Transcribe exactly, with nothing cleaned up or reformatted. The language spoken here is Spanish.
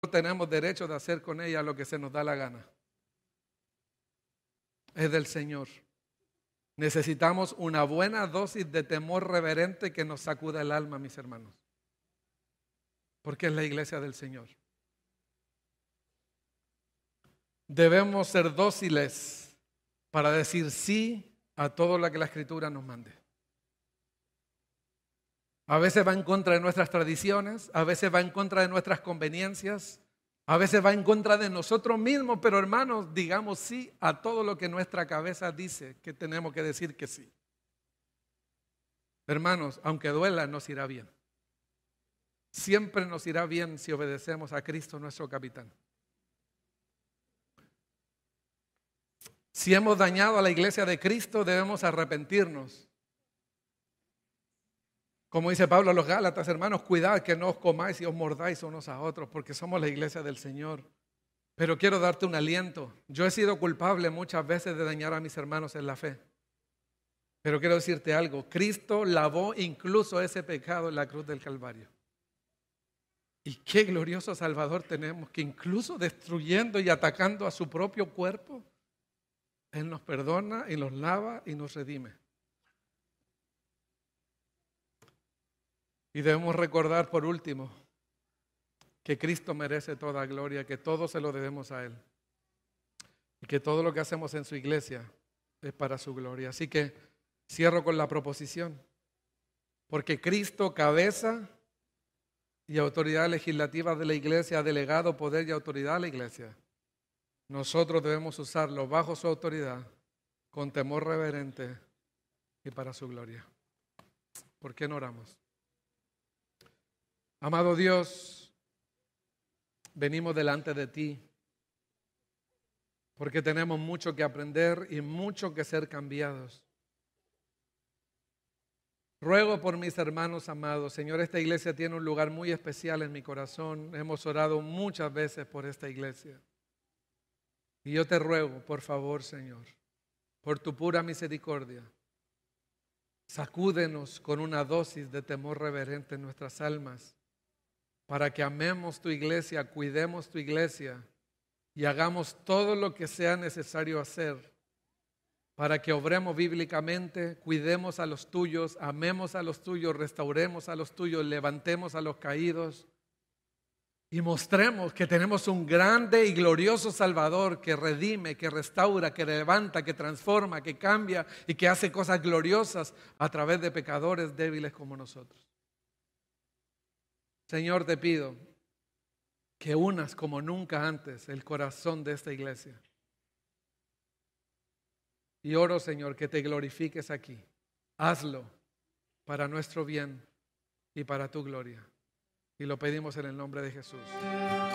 tenemos derecho de hacer con ella lo que se nos da la gana. Es del Señor. Necesitamos una buena dosis de temor reverente que nos sacuda el alma, mis hermanos, porque es la iglesia del Señor. Debemos ser dóciles para decir sí a todo lo que la Escritura nos mande. A veces va en contra de nuestras tradiciones, a veces va en contra de nuestras conveniencias, a veces va en contra de nosotros mismos, pero hermanos, digamos sí a todo lo que nuestra cabeza dice que tenemos que decir que sí. Hermanos, aunque duela, nos irá bien. Siempre nos irá bien si obedecemos a Cristo, nuestro capitán. Si hemos dañado a la iglesia de Cristo, debemos arrepentirnos. Como dice Pablo a los Gálatas, hermanos, cuidad que no os comáis y os mordáis unos a otros, porque somos la iglesia del Señor. Pero quiero darte un aliento. Yo he sido culpable muchas veces de dañar a mis hermanos en la fe. Pero quiero decirte algo, Cristo lavó incluso ese pecado en la cruz del Calvario. Y qué glorioso Salvador tenemos, que incluso destruyendo y atacando a su propio cuerpo, Él nos perdona y nos lava y nos redime. Y debemos recordar por último que Cristo merece toda gloria, que todo se lo debemos a Él. Y que todo lo que hacemos en su iglesia es para su gloria. Así que cierro con la proposición. Porque Cristo, cabeza y autoridad legislativa de la iglesia, ha delegado poder y autoridad a la iglesia. Nosotros debemos usarlo bajo su autoridad, con temor reverente y para su gloria. ¿Por qué no oramos? Amado Dios, venimos delante de ti porque tenemos mucho que aprender y mucho que ser cambiados. Ruego por mis hermanos amados, Señor, esta iglesia tiene un lugar muy especial en mi corazón. Hemos orado muchas veces por esta iglesia. Y yo te ruego, por favor, Señor, por tu pura misericordia, sacúdenos con una dosis de temor reverente en nuestras almas, para que amemos tu iglesia, cuidemos tu iglesia y hagamos todo lo que sea necesario hacer para que obremos bíblicamente, cuidemos a los tuyos, amemos a los tuyos, restauremos a los tuyos, levantemos a los caídos y mostremos que tenemos un grande y glorioso Salvador que redime, que restaura, que levanta, que transforma, que cambia y que hace cosas gloriosas a través de pecadores débiles como nosotros. Señor, te pido que unas como nunca antes el corazón de esta iglesia. Y oro, Señor, que te glorifiques aquí. Hazlo para nuestro bien y para tu gloria. Y lo pedimos en el nombre de Jesús.